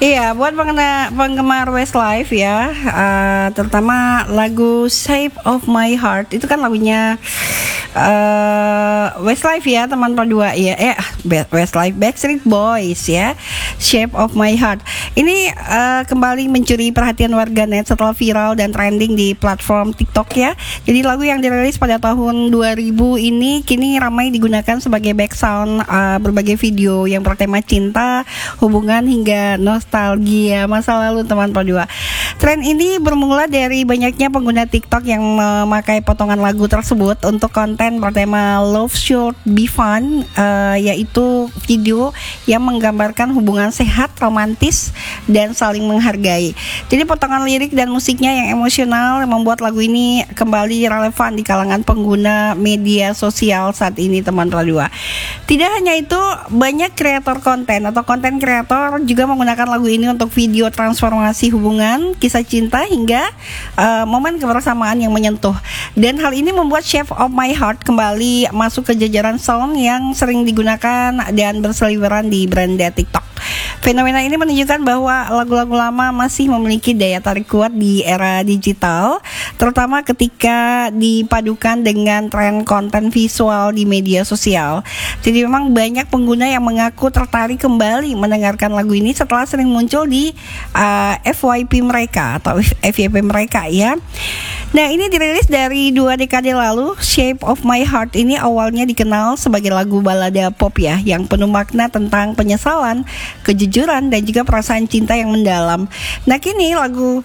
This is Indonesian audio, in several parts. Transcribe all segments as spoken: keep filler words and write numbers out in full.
Iya, buat pengena, penggemar Westlife ya, uh, terutama lagu Shape of My Heart itu kan lagunya uh, Westlife ya, teman Dua ya, eh Westlife Backstreet Boys ya, Shape of My Heart. Ini uh, kembali mencuri perhatian warganet setelah viral dan trending di platform TikTok ya. Jadi lagu yang dirilis pada tahun dua ribu ini kini ramai digunakan sebagai background uh, berbagai video yang bertema cinta, hubungan hingga nostalgia masa lalu teman Dua. Tren ini bermula dari banyaknya pengguna TikTok yang memakai potongan lagu tersebut untuk konten bertema Love Should Be Fun, uh, yaitu video yang menggambarkan hubungan sehat, romantis, dan saling menghargai. Jadi potongan lirik dan musiknya yang emosional yang membuat lagu ini kembali relevan di kalangan pengguna media sosial saat ini teman Dua. Tidak hanya itu, banyak kreator konten atau konten kreator juga menggunakan lagu ini untuk video transformasi hubungan, kisah cinta hingga uh, momen kebersamaan yang menyentuh. Dan hal ini membuat Shape of My Heart kembali masuk ke jajaran song yang sering digunakan dan berseliweran di beranda TikTok. Fenomena ini menunjukkan bahwa lagu-lagu lama masih memiliki daya tarik kuat di era digital, terutama ketika dipadukan dengan tren konten visual di media sosial. Jadi memang banyak pengguna yang mengaku tertarik kembali mendengarkan lagu ini setelah sering muncul di uh, F Y P mereka atau F Y P mereka ya. Nah, ini dirilis dari dua dekade lalu. Shape of My Heart ini awalnya dikenal sebagai lagu balada pop ya, yang penuh makna tentang penyesalan, kejujuran, dan juga perasaan cinta yang mendalam. Nah, kini lagu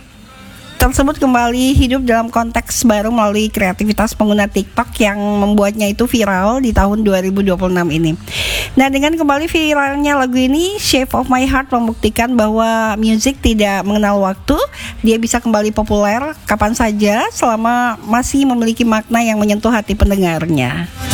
tersebut kembali hidup dalam konteks baru melalui kreativitas pengguna TikTok yang membuatnya itu viral di tahun dua ribu dua puluh enam ini. Nah, dengan kembali viralnya lagu ini, Shape of My Heart membuktikan bahwa musik tidak mengenal waktu. Dia bisa kembali populer kapan saja selama masih memiliki makna yang menyentuh hati pendengarnya.